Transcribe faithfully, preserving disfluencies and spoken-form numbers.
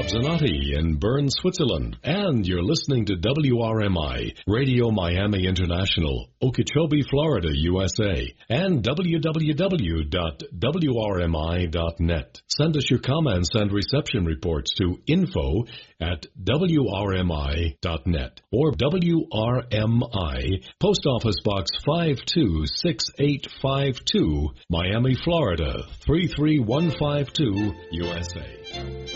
Bob Zanotti in Bern, Switzerland. And you're listening to W R M I, Radio Miami International, Okeechobee, Florida, U S A, and w w w dot w r m i dot net. Send us your comments and reception reports to info at w r m i dot net or W R M I, Post Office Box five two six eight five two, Miami, Florida, three three one five two, U S A.